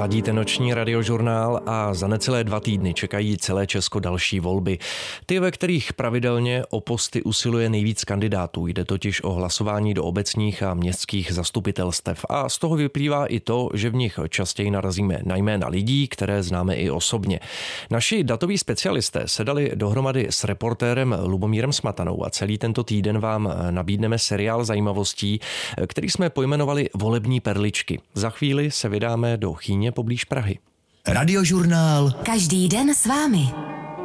Ladíte noční radiožurnál a za necelé 2 týdny čekají celé Česko další volby. Ty, ve kterých pravidelně o posty usiluje nejvíc kandidátů. Jde totiž o hlasování do obecních a městských zastupitelstev. A z toho vyplývá i to, že v nich častěji narazíme na jména lidí, které známe i osobně. Naši datoví specialisté se dali dohromady s reportérem Lubomírem Smatanou a celý tento týden vám nabídneme seriál zajímavostí, který jsme pojmenovali Volební perličky. Za chvíli se vydáme do Chýně poblíž Prahy. Radiožurnál. Každý den s vámi.